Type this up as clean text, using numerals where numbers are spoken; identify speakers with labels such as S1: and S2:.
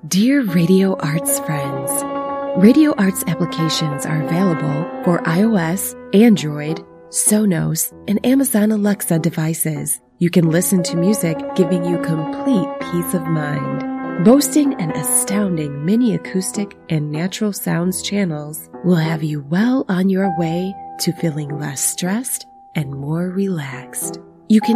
S1: Dear Radio Arts friends, Radio Arts applications are available for iOS, Android, Sonos, and Amazon Alexa devices. You can listen to music giving you complete peace of mind. Boasting an astounding mini acoustic and natural sounds channels will have you well on your way to feeling less stressed and more relaxed. You can